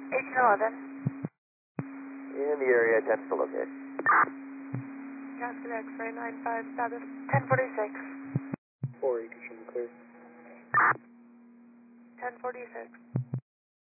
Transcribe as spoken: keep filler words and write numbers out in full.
eighteen eleven. In the area, ten to locate. Gasket X-ray nine five, status ten forty-six. four, you can show me clear. ten forty-six.